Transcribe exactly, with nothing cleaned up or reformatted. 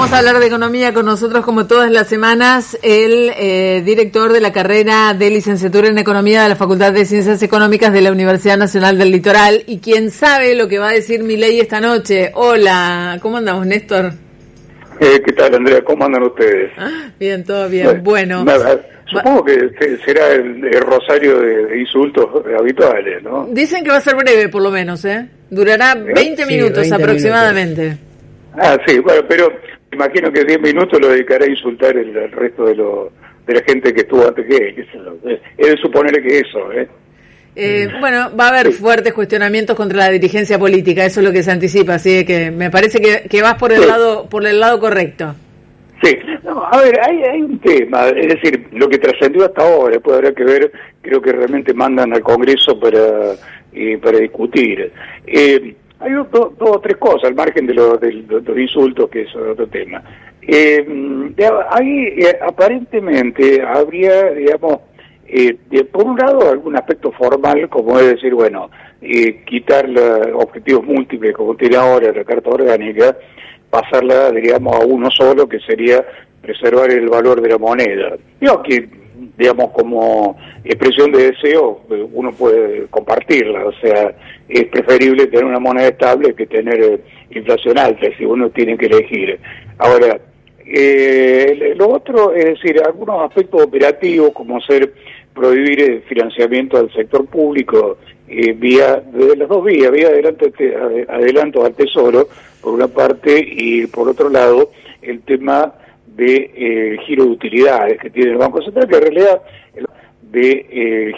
Vamos a hablar de economía con nosotros, como todas las semanas, el eh, director de la carrera de licenciatura en Economía de la Facultad de Ciencias Económicas de la Universidad Nacional del Litoral, y quien sabe lo que va a decir Milei esta noche. Hola, ¿cómo andamos, Néstor? Eh, ¿Qué tal, Andrea? ¿Cómo andan ustedes? Bien, todo bien. Bueno, nada, supongo que será el, el rosario de, de insultos habituales, ¿no? Dicen que va a ser breve, por lo menos, ¿eh? Durará veinte sí, minutos veinte aproximadamente. Minutos. Ah, sí, bueno, pero imagino que diez minutos lo dedicará a insultar el, el resto de, lo, de la gente que estuvo antes que él. Es, es de suponer que eso, ¿eh? Eh, bueno, va a haber sí. fuertes cuestionamientos contra la dirigencia política, eso es lo que se anticipa, así que me parece que, que vas por el sí. lado por el lado correcto. Sí, no, a ver, hay, hay un tema, es decir, lo que trascendió hasta ahora, después habrá que ver, creo que realmente mandan al Congreso para, eh, para discutir. Eh, hay dos do, do, tres cosas, al margen de, lo, de, de los insultos, que es otro tema. Eh, ahí eh, aparentemente habría, digamos, Eh, de, por un lado, algún aspecto formal, como es decir, bueno, eh, quitar los objetivos múltiples, como tiene ahora la Carta Orgánica, pasarla, digamos, a uno solo, que sería preservar el valor de la moneda. Digo que, digamos, como expresión de deseo, uno puede compartirla, o sea, es preferible tener una moneda estable que tener eh, inflación alta, si uno tiene que elegir. Ahora, eh, lo otro, es decir, algunos aspectos operativos, como ser prohibir el financiamiento al sector público eh, vía de las dos vías, vía adelanto, adelanto al Tesoro, por una parte, y por otro lado, el tema de eh, giro de utilidades que tiene el Banco Central, que en realidad de eh,